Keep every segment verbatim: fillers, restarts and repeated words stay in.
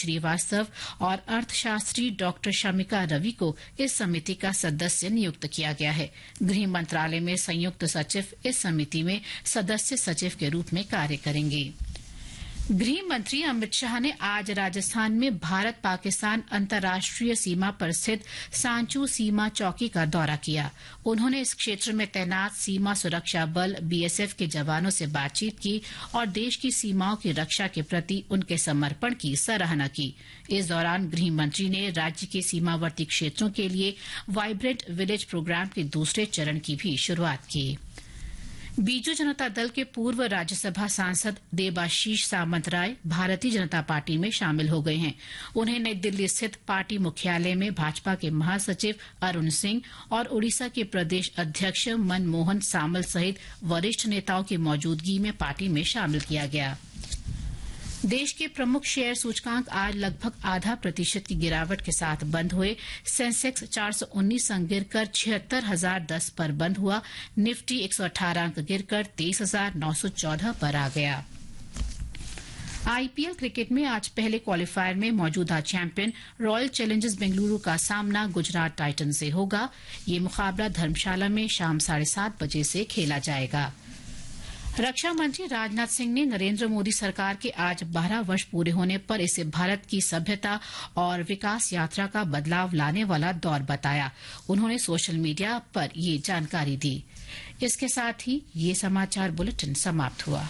श्रीवास्तव और अर्थशास्त्री डॉक्टर शमिका रवि को इस समिति का सदस्य नियुक्त किया गया है। गृह मंत्रालय में संयुक्त सचिव इस समिति में सदस्य सचिव के रूप में कार्य करेंगे। गृह मंत्री अमित शाह ने आज राजस्थान में भारत पाकिस्तान अंतर्राष्ट्रीय सीमा पर स्थित सांचू सीमा चौकी का दौरा किया। उन्होंने इस क्षेत्र में तैनात सीमा सुरक्षा बल बीएसएफ के जवानों से बातचीत की और देश की सीमाओं की रक्षा के प्रति उनके समर्पण की सराहना की। इस दौरान गृह मंत्री ने राज्य के सीमावर्ती क्षेत्रों के लिए वाइब्रेंट विलेज प्रोग्राम के दूसरे चरण की भी शुरूआत की। बीजू जनता दल के पूर्व राज्यसभा सांसद देबाशीष सामंत राय भारतीय जनता पार्टी में शामिल हो गए हैं। उन्हें नई दिल्ली स्थित पार्टी मुख्यालय में भाजपा के महासचिव अरुण सिंह और ओडिशा के प्रदेश अध्यक्ष मनमोहन सामल सहित वरिष्ठ नेताओं की मौजूदगी में पार्टी में शामिल किया गया। देश के प्रमुख शेयर सूचकांक आज लगभग आधा प्रतिशत की गिरावट के साथ बंद हुए। सेंसेक्स चार सौ उन्नीस अंक गिरकर छिहत्तर हजार दस पर बंद हुआ। निफ्टी एक सौ अठारह अंक गिरकर तेईस हजार नौ सौ चौदह पर आ गया। आईपीएल क्रिकेट में आज पहले क्वालीफायर में मौजूदा चैंपियन रॉयल चैलेंजर्स बेंगलुरु का सामना गुजरात टाइटंस से होगा। ये मुकाबला धर्मशाला में शाम साढ़े सात बजे से खेला जाएगा। रक्षा मंत्री राजनाथ सिंह ने नरेंद्र मोदी सरकार के आज बारह वर्ष पूरे होने पर इसे भारत की सभ्यता और विकास यात्रा का बदलाव लाने वाला दौर बताया। उन्होंने सोशल मीडिया पर ये जानकारी दी। इसके साथ ही ये समाचार बुलेटिन समाप्त हुआ।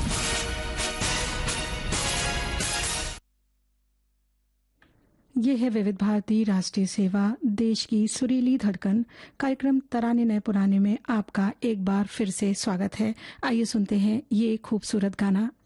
ये है विविध भारती राष्ट्रीय सेवा, देश की सुरीली धड़कन। कार्यक्रम तराने नए पुराने में आपका एक बार फिर से स्वागत है। आइए सुनते हैं ये खूबसूरत गाना